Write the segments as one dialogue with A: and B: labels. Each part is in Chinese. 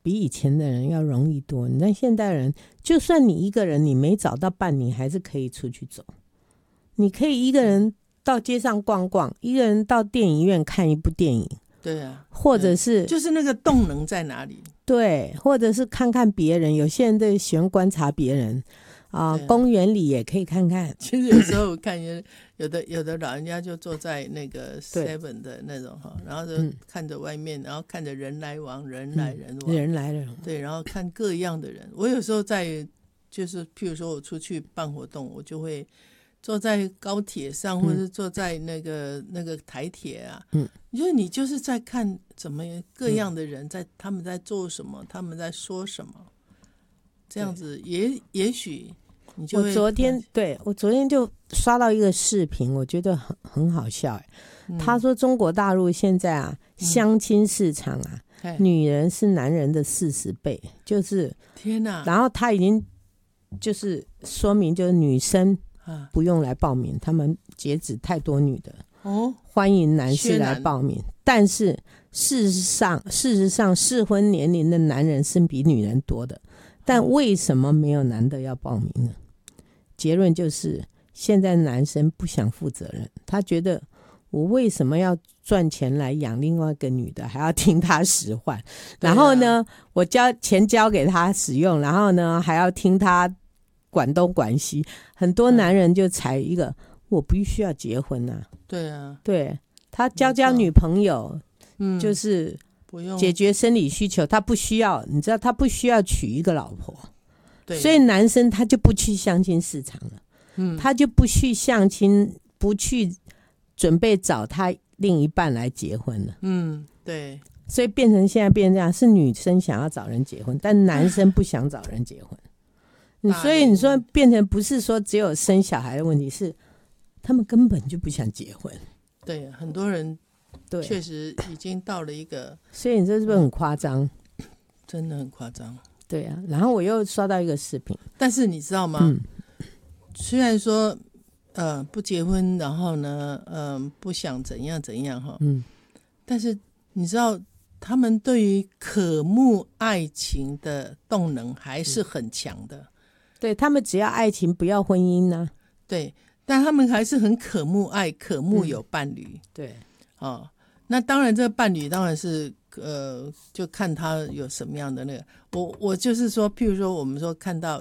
A: 比以前的人要容易多。你看现代人，就算你一个人你没找到伴，你还是可以出去走，你可以一个人到街上逛逛，一个人到电影院看一部电影，
B: 对啊，
A: 或者是
B: 就是那个动能在哪里？
A: 对，或者是看看别人，有些人都喜欢观察别人公园里也可以看看。
B: 其实有时候看有的老人家就坐在那个 7 的那种然后就看着外面，然后看着人来往，人来人往，
A: 人来人往，
B: 对，然后看各样的人。我有时候就是譬如说我出去办活动，我就会坐在高铁上，或者是坐在那个台铁啊，你就是在看怎么各样的人他们在做什么，他们在说什么，这样子也许你就会。
A: 我昨天就刷到一个视频，我觉得很好笑他说中国大陆现在相亲市场女人是男人的40倍，就是
B: 天哪！
A: 然后他已经就是说明，就是女生不用来报名，他们截止太多女的欢迎男士来报名。但是事实上适婚年龄的男人是比女人多的，但为什么没有男的要报名呢？结论就是现在男生不想负责任，他觉得我为什么要赚钱来养另外一个女的，还要听她使唤，然后呢我钱交给他使用，然后呢还要听他管东管西。很多男人就踩一个我必须要结婚
B: 对啊，
A: 对，他交女朋友就是
B: 不用
A: 解决生理需求，他不需要，你知道他不需要娶一个老婆，
B: 对，
A: 所以男生他就不去相亲市场了，他就不去相亲，不去准备找他另一半来结婚了，
B: 对，
A: 所以现在变成这样，是女生想要找人结婚，但男生不想找人结婚，所以你说变成不是说只有生小孩的问题，是他们根本就不想结婚。
B: 对，很多人
A: 对
B: 确实已经到了一个，
A: 所以你这是不是很夸张？
B: 真的很夸张。
A: 对啊，然后我又刷到一个视频，
B: 但是你知道吗？虽然说不结婚，然后呢不想怎样怎样但是你知道他们对于渴慕爱情的动能还是很强的。
A: 对，他们只要爱情不要婚姻
B: 对，但他们还是很渴慕爱，渴慕有伴侣。
A: 对
B: 那当然这个伴侣当然是就看他有什么样的那个。我就是说譬如说我们说看到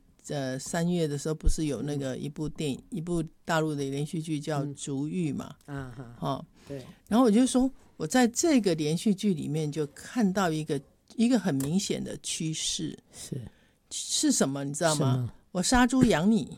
B: 3月的时候不是有那个一部电影，一部大陆的连续剧叫《逐玉》嘛，
A: 对，
B: 然后我就说我在这个连续剧里面就看到一个很明显的趋势，是什么你知道吗？我杀猪养你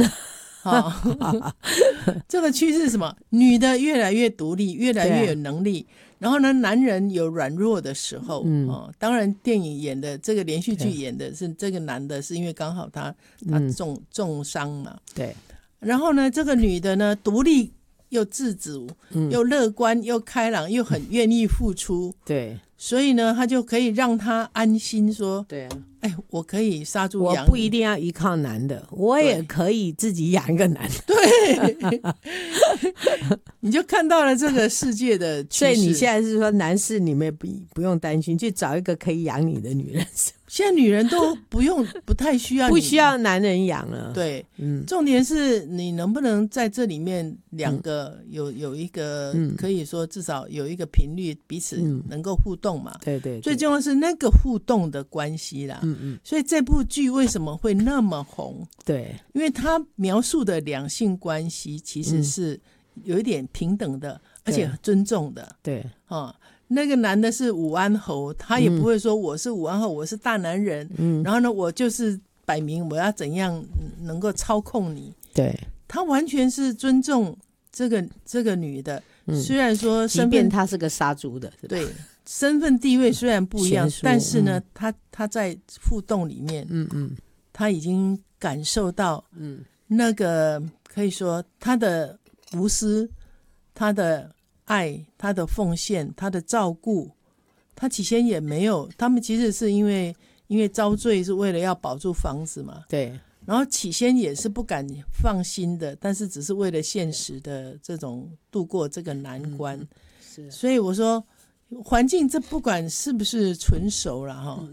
B: 这个趋势是什么？女的越来越独立，越来越有能力，然后呢男人有软弱的时候当然电影演的这个连续剧演的是这个男的是因为刚好他重伤嘛，
A: 对，
B: 然后呢这个女的呢独立又自主，又乐观又开朗，又很愿意付出，
A: 对，
B: 所以呢他就可以让他安心说，
A: 对啊，
B: 我可以杀猪养你，
A: 我不一定要依靠男的，我也可以自己养一个男的。
B: 对你就看到了这个世界的趋势。
A: 所以你现在是说男士你们不用担心，去找一个可以养你的女人。
B: 现在女人都不太需要
A: 不需要男人养了。
B: 对，重点是你能不能在这里面两个有一个可以说至少有一个频率，彼此能够互动嘛。
A: 对对，
B: 最重要是那个互动的关系啦。所以这部剧为什么会那么红？
A: 对，
B: 因为它描述的两性关系其实是有一点平等的，而且尊重的。
A: 对，
B: 那个男的是武安侯，他也不会说我是武安侯，我是大男人，然后呢我就是摆明我要怎样能够操控你。
A: 对，
B: 他完全是尊重这个女的，虽然说身份，
A: 即便他是个杀猪的，
B: 对，身份地位虽然不一样，但是呢他在互动里面他已经感受到那个可以说他的无私，他的爱，他的奉献，他的照顾，他起先也没有，他们其实是因为遭罪是为了要保住房子嘛，
A: 对，
B: 然后起先也是不敢放心的，但是只是为了现实的这种度过这个难关。是，所以我说环境这不管是不是纯熟啦